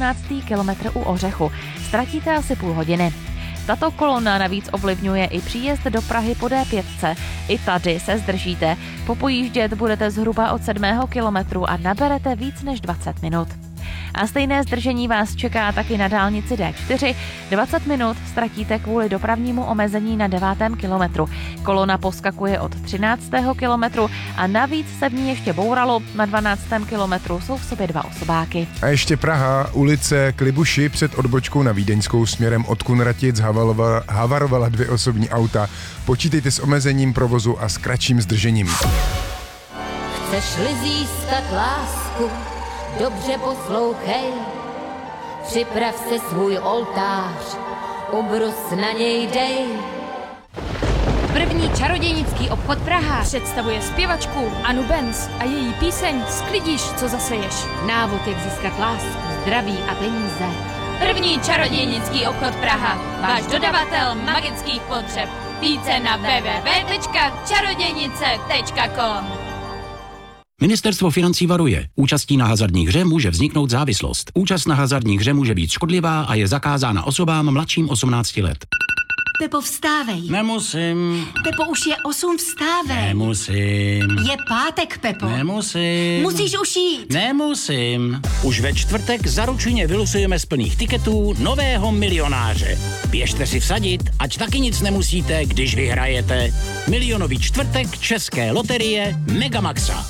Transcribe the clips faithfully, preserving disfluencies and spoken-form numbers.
osmnáctý kilometr u Ořechu. Ztratíte asi půl hodiny. Tato kolona navíc ovlivňuje i příjezd do Prahy po D pět. I tady se zdržíte. Popojíždět budete zhruba od sedmého kilometru a naberete víc než dvacet minut. A stejné zdržení vás čeká taky na dálnici D čtyři. dvacet minut ztratíte kvůli dopravnímu omezení na devátém kilometru. Kolona poskakuje od třináctého kilometru a navíc se v ní ještě bouralo. Na dvanáctém kilometru jsou v sobě dva osobáky. A ještě Praha, ulice Klibuši před odbočkou na Vídeňskou směrem od Kunratic havarovala, havarovala dvě osobní auta. Počítejte s omezením provozu a s kratším zdržením. Chceš-li získat lásku, dobře poslouchej, připrav si svůj oltář, ubrus na něj dej. První čarodějnický obchod Praha představuje zpěvačku Anu Benz a její píseň Sklidíš, co zaseješ. Návod, jak získat lásku, zdraví a peníze. První čarodějnický obchod Praha, váš dodavatel magických potřeb. Více na w w w tečka čarodějnice tečka com. Ministerstvo financí varuje. Účastí na hazardní hře může vzniknout závislost. Účast na hazardní hře může být škodlivá a je zakázána osobám mladším osmnácti let. Pepo, vstávej. Nemusím. Pepo, už je osm, vstávej. Nemusím. Je pátek, Pepo. Nemusím. Musíš už jít. Nemusím. Už ve čtvrtek zaručeně vylosujeme z plných tiketů nového milionáře. Běžte si vsadit, ať taky nic nemusíte, když vyhrajete. Milionový čtvrtek České loterie Megamaxa.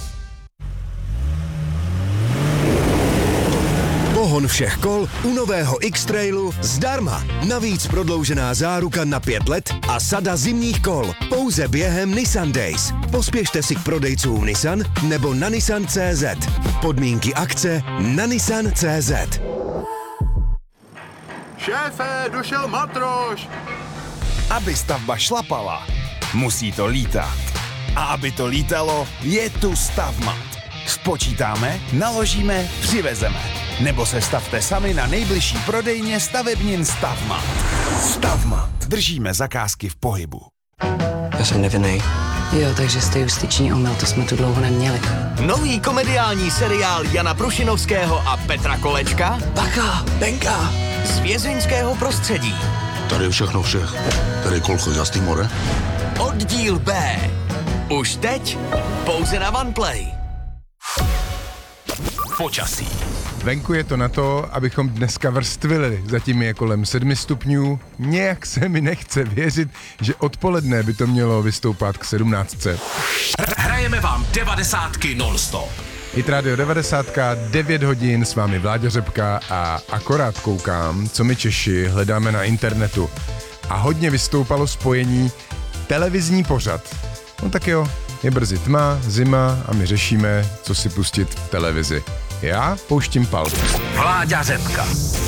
Pohon všech kol u nového X-Trailu zdarma. Navíc prodloužená záruka na pět let a sada zimních kol. Pouze během Nissan Days. Pospěšte si k prodejcům Nissan nebo na nissan tečka cé zet. Podmínky akce na nissan tečka cé zet. Šéfe, došel matroš! Aby stavba šlapala, musí to lítat. A aby to lítalo, je tu Stavmat. Spočítáme, naložíme, přivezeme. Nebo se stavte sami na nejbližší prodejně stavebnin Stavmat. Stavmat. Držíme zakázky v pohybu. Já jsem nevinnej. Jo, takže jste justiční omyl, to jsme tu dlouho neměli. Nový komediální seriál Jana Prušinovského a Petra Kolečka. Bacha, Benka. Z vězeňského prostředí. Tady je všechno všech. Tady je kolcho z more. Oddíl B. Už teď pouze na OnePlay. Počasí. Venku je to na to, abychom dneska vrstvili. Zatím je kolem sedmi stupňů. Nějak se mi nechce věřit, že odpoledne by to mělo vystoupat k sedmnáctce. Hrajeme vám devadesátky non-stop. Hit Radio devadesát, devět hodin, s vámi Vláďa Řepka a akorát koukám, co my Češi hledáme na internetu. A hodně vystoupalo spojení televizní pořad. No tak jo, je brzy tma, zima a my řešíme, co si pustit v televizi. Já pouštím Pal. Vláďa Řepka.